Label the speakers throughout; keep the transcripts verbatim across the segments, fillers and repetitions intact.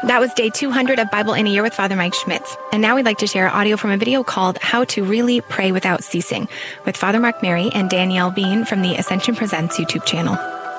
Speaker 1: That was day two hundred of Bible in a Year with Father Mike Schmitz. And now we'd like to share audio from a video called How to Really Pray Without Ceasing with Father Mark Mary and Danielle Bean from the Ascension Presents YouTube channel.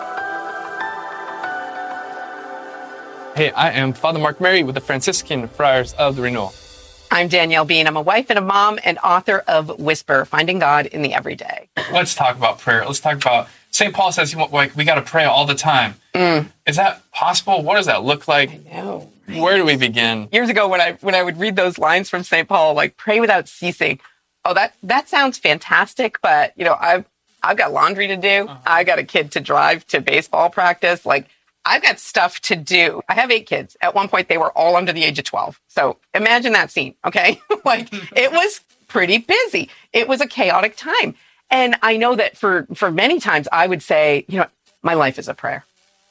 Speaker 2: Hey, I am Father Mark Mary with the Franciscan Friars of the Renewal.
Speaker 3: I'm Danielle Bean. I'm a wife and a mom and author of Whisper, Finding God in the Everyday.
Speaker 2: Let's talk about prayer. Let's talk about, Saint Paul says like, we got to pray all the time. Mm. Is that possible? What does that look like?
Speaker 3: I know.
Speaker 2: Where do we begin?
Speaker 3: Years ago when I when I would read those lines from Saint Paul, like pray without ceasing. Oh, that that sounds fantastic, but you know, I've I've got laundry to do. Uh-huh. I got a kid to drive to baseball practice. Like I've got stuff to do. I have eight kids. At one point, they were all under the age of twelve. So imagine that scene, okay? Like it was pretty busy. It was a chaotic time. And I know that for, for many times I would say, you know, my life is a prayer.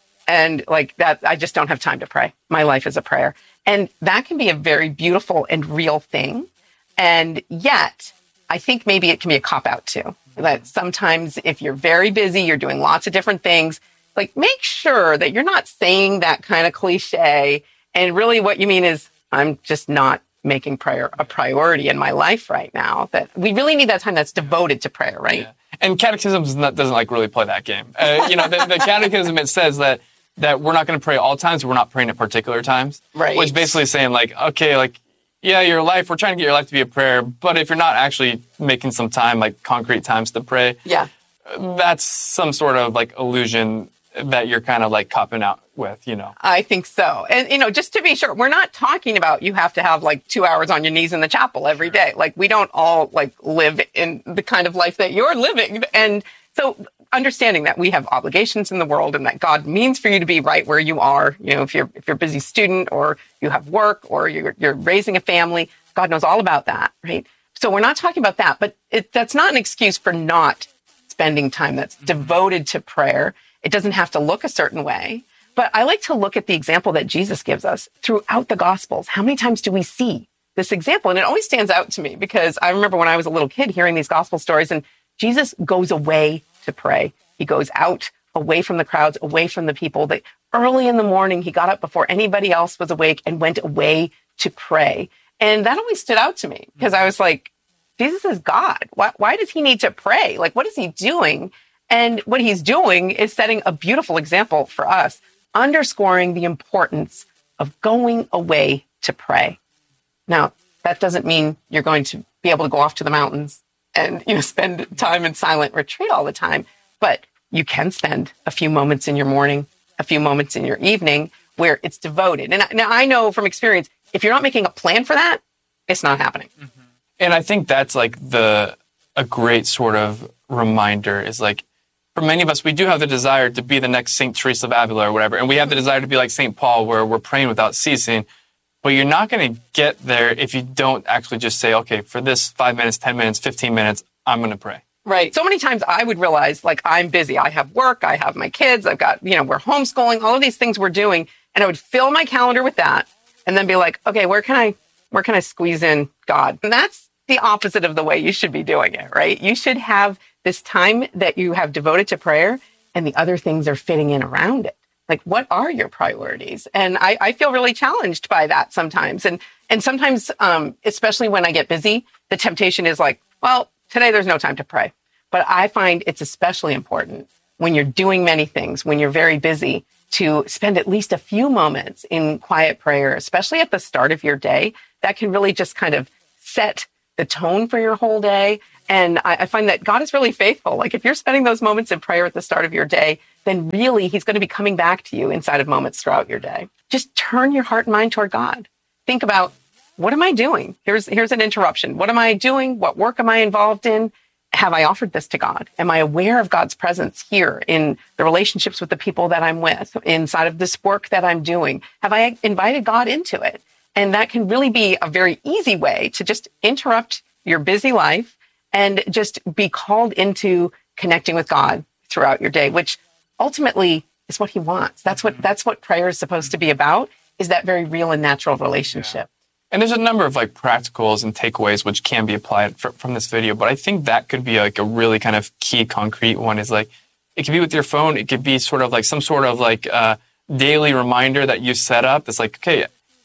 Speaker 3: And like that, I just don't have time to pray. My life is a prayer. And that can be a very beautiful and real thing. And yet, I think maybe it can be a cop-out too. That sometimes if you're very busy, you're doing lots of different things, like make sure that you're not saying that kind of cliche. And really what you mean is, I'm just not making prayer a priority in my life right now. That we really need that time that's devoted to prayer, right?
Speaker 2: Yeah. And catechism doesn't, doesn't like really play that game. Uh, you know, the, the catechism, it says that that we're not going to pray all times, we're not praying at particular times.
Speaker 3: Right.
Speaker 2: Which basically saying like, okay, like, yeah, your life, we're trying to get your life to be a prayer, but if you're not actually making some time, like concrete times to pray,
Speaker 3: yeah,
Speaker 2: that's some sort of like illusion that you're kind of like copping out with, you know?
Speaker 3: I think so. And, you know, just to be sure, we're not talking about you have to have like two hours on your knees in the chapel every day. Like we don't all like live in the kind of life that you're living. And so understanding that we have obligations in the world and that God means for you to be right where you are, you know, if you're, if you're a busy student or you have work or you're, you're raising a family, God knows all about that, right? So we're not talking about that, but it, that's not an excuse for not spending time that's devoted to prayer. It doesn't have to look a certain way, but I like to look at the example that Jesus gives us throughout the Gospels. How many times do we see this example? And it always stands out to me because I remember when I was a little kid hearing these Gospel stories and Jesus goes away to pray. He goes out away from the crowds, away from the people. That early in the morning, he got up before anybody else was awake and went away to pray. And that always stood out to me because I was like, Jesus is God. Why, why does he need to pray? Like, what is he doing? And what he's doing is setting a beautiful example for us, underscoring the importance of going away to pray. Now, that doesn't mean you're going to be able to go off to the mountains and, you know, spend time in silent retreat all the time. But you can spend a few moments in your morning, a few moments in your evening where it's devoted. And now I know from experience, if you're not making a plan for that, it's not happening.
Speaker 2: Mm-hmm. And I think that's like the, a great sort of reminder is like, for many of us, we do have the desire to be the next Saint Teresa of Avila or whatever. And we have the desire to be like Saint Paul where we're praying without ceasing. But you're not going to get there if you don't actually just say, okay, for this five minutes, ten minutes, fifteen minutes, I'm going to pray.
Speaker 3: Right. So many times I would realize like I'm busy. I have work. I have my kids. I've got, you know, we're homeschooling, all of these things we're doing. And I would fill my calendar with that and then be like, okay, where can I, where can I squeeze in God? And that's the opposite of the way you should be doing it, right? You should have this time that you have devoted to prayer and the other things are fitting in around it. Like, what are your priorities? And I, I feel really challenged by that sometimes. And, and sometimes, um, especially when I get busy, the temptation is like, well, today there's no time to pray. But I find it's especially important when you're doing many things, when you're very busy, to spend at least a few moments in quiet prayer, especially at the start of your day. That can really just kind of set the tone for your whole day. And I, I find that God is really faithful. Like if you're spending those moments in prayer at the start of your day, then really he's going to be coming back to you inside of moments throughout your day. Just turn your heart and mind toward God. Think about, what am I doing? Here's, here's an interruption. What am I doing? What work am I involved in? Have I offered this to God? Am I aware of God's presence here in the relationships with the people that I'm with, inside of this work that I'm doing? Have I invited God into it? And that can really be a very easy way to just interrupt your busy life and just be called into connecting with God throughout your day, which ultimately is what he wants. That's what, that's what prayer is supposed to be about, is that very real and natural relationship.
Speaker 2: Yeah. And there's a number of like practicals and takeaways which can be applied fr- from this video, but I think that could be like a really kind of key concrete one is like, it could be with your phone. It could be sort of like some sort of like uh daily reminder that you set up. It's like, okay,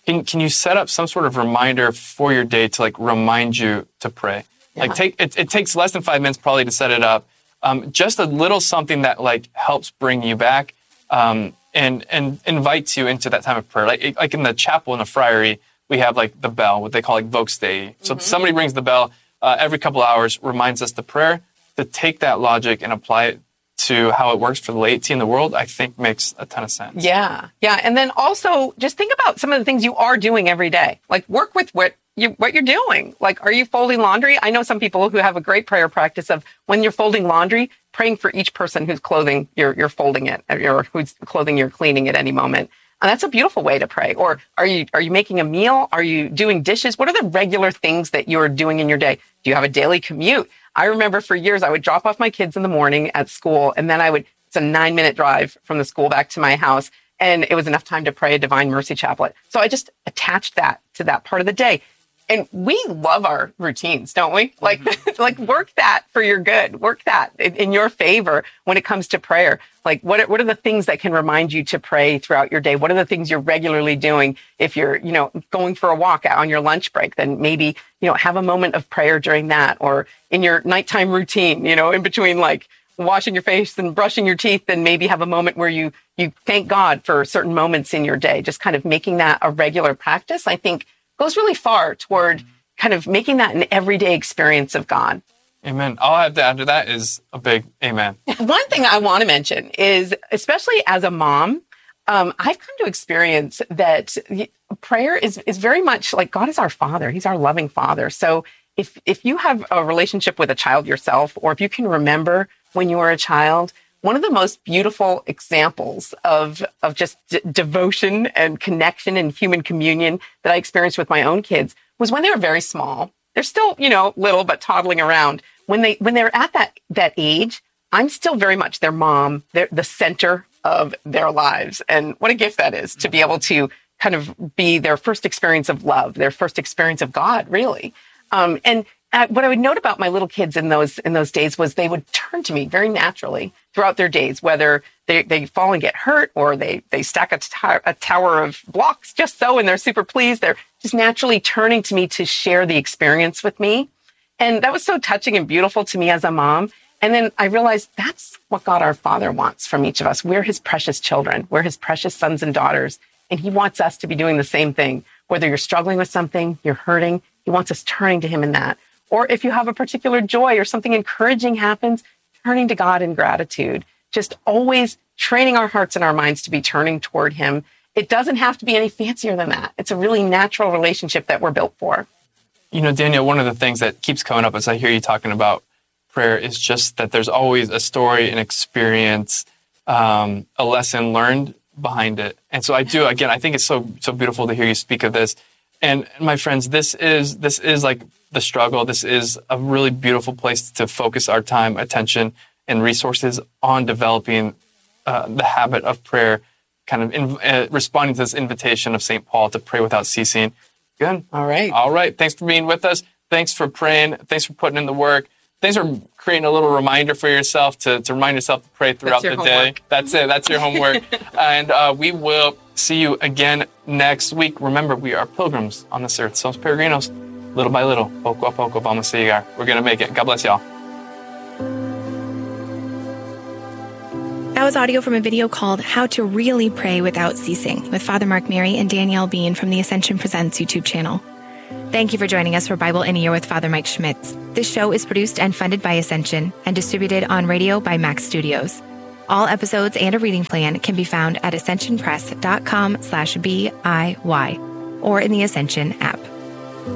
Speaker 2: can can you set up some sort of reminder for your day to like remind you to pray? Yeah. Like take it, it takes less than five minutes probably to set it up. Um, just a little something that like helps bring you back um, and and invites you into that time of prayer. Like like in the chapel in the friary, we have like the bell, what they call like Vox Dei. So mm-hmm. somebody rings the bell uh, every couple hours, reminds us to prayer. To take that logic and apply it to how it works for the laity in the world, I think makes a ton of sense.
Speaker 3: Yeah, yeah, and then also just think about some of the things you are doing every day. Like work with what you what you're doing. Like, are you folding laundry? I know some people who have a great prayer practice of when you're folding laundry, praying for each person whose clothing you're you're folding it, or whose clothing you're cleaning at any moment. And that's a beautiful way to pray. Or are you are you making a meal? Are you doing dishes? What are the regular things that you're doing in your day? Do you have a daily commute? I remember for years, I would drop off my kids in the morning at school, and then I would, it's a nine minute drive from the school back to my house. And it was enough time to pray a Divine Mercy Chaplet. So I just attached that to that part of the day. And we love our routines, don't we? Like, mm-hmm. like work that for your good, work that in, in your favor when it comes to prayer. Like what are, what are the things that can remind you to pray throughout your day? What are the things you're regularly doing? If you're, you know, going for a walk on your lunch break, then maybe, you know, have a moment of prayer during that, or in your nighttime routine, you know, in between like washing your face and brushing your teeth, then maybe have a moment where you, you thank God for certain moments in your day. Just kind of making that a regular practice, I think, goes really far toward kind of making that an everyday experience of God.
Speaker 2: Amen. All I have to add to that is a big amen.
Speaker 3: One thing I want to mention is, especially as a mom, um, I've come to experience that prayer is, is very much like God is our Father. He's our loving Father. So if, if you have a relationship with a child yourself, or if you can remember when you were a child, one of the most beautiful examples of, of just d- devotion and connection and human communion that I experienced with my own kids was when they were very small. They're still, you know, little, but toddling around. When they, when they're at that, that age, I'm still very much their mom. They're the center of their lives. And what a gift that is to be able to kind of be their first experience of love, their first experience of God, really. Um, and Uh, what I would note about my little kids in those in those days was they would turn to me very naturally throughout their days, whether they, they fall and get hurt, or they they stack a, t- a tower of blocks just so, and they're super pleased. They're just naturally turning to me to share the experience with me. And that was so touching and beautiful to me as a mom. And then I realized that's what God our Father wants from each of us. We're his precious children. We're his precious sons and daughters. And he wants us to be doing the same thing. Whether you're struggling with something, you're hurting, he wants us turning to him in that. Or if you have a particular joy or something encouraging happens, turning to God in gratitude, just always training our hearts and our minds to be turning toward him. It doesn't have to be any fancier than that. It's a really natural relationship that we're built for.
Speaker 2: You know, Danielle, one of the things that keeps coming up as I hear you talking about prayer is just that there's always a story, an experience, um, a lesson learned behind it. And so I do, again, I think it's so so beautiful to hear you speak of this. And my friends, this is this is like the struggle. This is a really beautiful place to focus our time, attention, and resources on developing uh, the habit of prayer, kind of in, uh, responding to this invitation of Saint Paul to pray without ceasing. Good.
Speaker 3: All right.
Speaker 2: All right. Thanks for being with us. Thanks for praying. Thanks for putting in the work. Thanks for creating a little reminder for yourself to, to remind yourself to pray throughout the
Speaker 3: homework.
Speaker 2: day. That's it. That's your homework. And uh, we will see you again next week. Remember, we are pilgrims on this earth. Somos peregrinos. Little by little, poco a poco, vamos a llegar. We're going to make it. God bless y'all.
Speaker 1: That was audio from a video called How to Really Pray Without Ceasing with Father Mark Mary and Danielle Bean from the Ascension Presents YouTube channel. Thank you for joining us for Bible in a Year with Father Mike Schmitz. This show is produced and funded by Ascension and distributed on radio by Max Studios. All episodes and a reading plan can be found at ascensionpress.com slash B I Y or in the Ascension app.